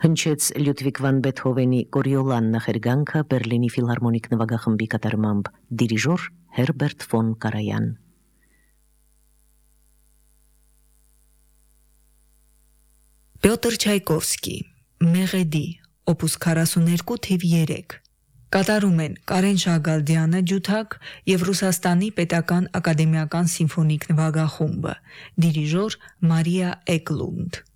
Հնչեց Լյուդվիգ վան Բեթհովենի Կորիոլան նախերգանքը Բերլինի ֆիլհարմոնիկ նվագախմբի կատարմամբ դիրիժոր Հերբերտ ֆոն Կարայան։ Պյոտր Չայկովսկի, Մեղեդի, օպուս 42 թիվ 3։ Կատարում են Կարեն Շահգալդյանը ջութակ եւ Ռուսաստանի պետական ակադեմիական սիմֆոնիկ նվագախումբը, դիրիժոր Մարիա Էկլունդ։